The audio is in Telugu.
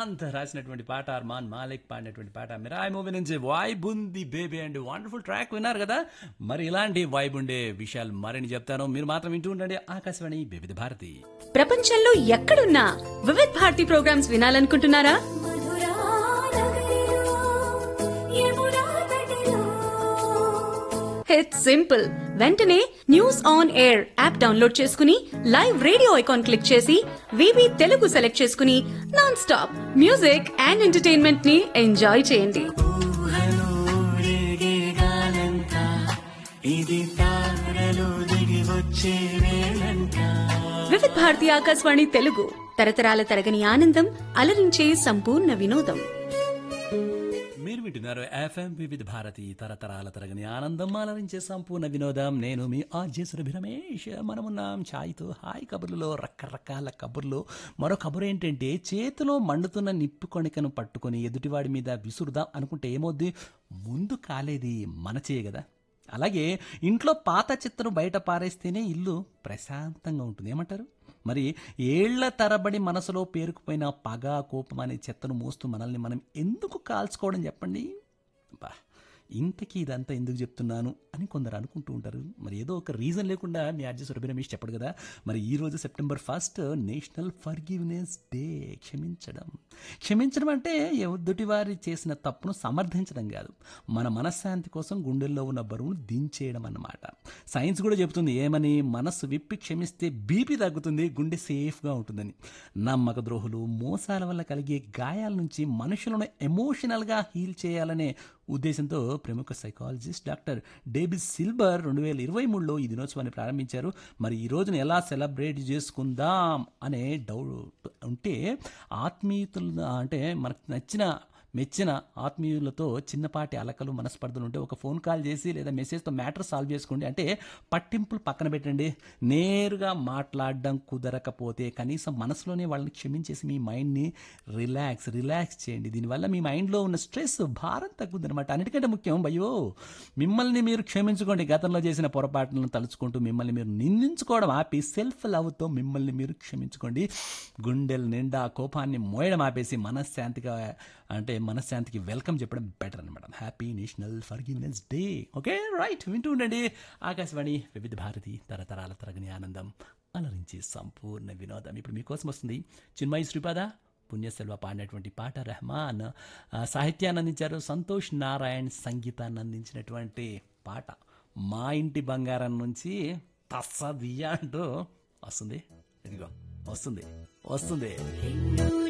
ప్రశాంత్ రాసినటువంటి పాట, అర్మాన్ మాలిక్ పాడినటువంటి పాట మిరాయి మూవీ నుంచి వైబ్ ఉంది బేబీ అండ్ వండర్ఫుల్ ట్రాక్ విన్నారు కదా. మరి ఇలాంటి వైబ్ ఉండే విషయాలు మరిన్ని చెప్తాను, మీరు మాత్రం వింటూ ఉండండి ఆకాశవాణి వివిధ భారతి. ప్రపంచంలో ఎక్కడున్నా Vividh Bharati programmes వినాలనుకుంటున్నారా? It's simple. వెంటనే news on air app download చేసుకుని లైవ్ రేడియో ఐకాన్ క్లిక్ చేసి వివి తెలుగు సెలెక్ట్ చేసుకుని non stop music and entertainment ని ఎంజాయ్ చేయండి. వివిధ్ భారతి ఆకాశవాణి తెలుగు, తరతరాల తరగని ఆనందం, అలరించే సంపూర్ణ వినోదం. మీరు వింటున్నారు ఎఫ్ఎం వివిధ భారతి, తరతరాల తరగని ఆనందం, అలరించే సంపూర్ణ వినోదం. నేను మీ ఆర్జే సురభి రమేష్. మనమున్నాం ఛాయ్తో హాయ్ కబుర్లలో, రకరకాల కబుర్లు. మరో కబురు ఏంటంటే, చేతిలో మండుతున్న నిప్పు కొనికను పట్టుకొని ఎదుటివాడి మీద విసురుదాం అనుకుంటే ఏమవుద్ది? ముందు కాలేది మన చేయ కదా. అలాగే ఇంట్లో పాత చెత్తను బయట పారేస్తేనే ఇల్లు ప్రశాంతంగా ఉంటుంది. ఏమంటారు? మరి ఏళ్ల తరబడి మనసులో పేరుకుపోయిన పగ, కోపం అనే చెత్తను మోస్తూ మనల్ని మనం ఎందుకు కాల్చుకోవడం చెప్పండి? బా, ఇంతకీ ఇదంతా ఎందుకు చెప్తున్నాను అని కొందరు అనుకుంటూ ఉంటారు. మరి ఏదో ఒక రీజన్ లేకుండా మీ ఆర్జే సురభి రమేష్ చెప్పడు కదా. మరి ఈరోజు సెప్టెంబర్ 1 నేషనల్ ఫర్గివ్నెస్ డే. క్షమించడం అంటే ఎదుటివారి చేసిన తప్పును సమర్థించడం కాదు, మన మనశ్శాంతి కోసం గుండెల్లో ఉన్న బరువును దించేయడం అన్నమాట. సైన్స్ కూడా చెబుతుంది ఏమని? మనస్సు విప్పి క్షమిస్తే బీపీ తగ్గుతుంది, గుండె సేఫ్గా ఉంటుందని. నమ్మక ద్రోహులు, మోసాల వల్ల కలిగే గాయాల నుంచి మనుషులను ఎమోషనల్గా హీల్ చేయాలనే ఉద్దేశంతో ప్రముఖ సైకాలజిస్ట్ డాక్టర్ డేవిడ్ సిల్బర్ 2023లో ఈ దినోత్సవాన్ని ప్రారంభించారు. మరి ఈ రోజును ఎలా సెలబ్రేట్ చేసుకుందాం అనే డౌట్ ఉంటే, ఆత్మీయతలు అంటే మనకు మెచ్చిన ఆత్మీయులతో చిన్నపాటి అలకలు, మనస్పర్ధలు ఉంటే ఒక ఫోన్ కాల్ చేసి లేదా మెసేజ్తో మ్యాటర్ సాల్వ్ చేసుకోండి. అంటే పట్టింపులు పక్కన పెట్టండి. నేరుగా మాట్లాడడం కుదరకపోతే కనీసం మనసులోనే వాళ్ళని క్షమించేసి మీ మైండ్ని రిలాక్స్ చేయండి. దీనివల్ల మీ మైండ్లో ఉన్న స్ట్రెస్, భారం తగ్గుద్ది అనమాట. అన్నిటికంటే ముఖ్యం, భయ్యో, మిమ్మల్ని మీరు క్షమించుకోండి. గతంలో చేసిన పొరపాట్లను తలుచుకుంటూ మిమ్మల్ని మీరు నిందించుకోవడం ఆపి సెల్ఫ్ లవ్తో మిమ్మల్ని మీరు క్షమించుకోండి. గుండెల నిండా కోపాన్ని మోయడం ఆపేసి మనశ్శాంతికి వెల్కమ్ చెప్పడం బెటర్ అనమాట. Happy national forgiveness day. Okay, right, వింటూ ఉండండి ఆకాశవాణి వివిధ భారతి, తరతరాల తరగని ఆనందం, అలరించి సంపూర్ణ వినోదం. ఇప్పుడు మీకోసం వస్తుంది చిన్మయి శ్రీపాద పుణ్యసెల్వ పాడినటువంటి పాట. రెహమాన్ సాహిత్యాన్ని అందించారు, సంతోష్ నారాయణ్ సంగీతాన్ని అందించినటువంటి పాట. మా ఇంటి బంగారం నుంచి తస్సదియా అంటూ వస్తుంది. ఇదిగో వస్తుంది.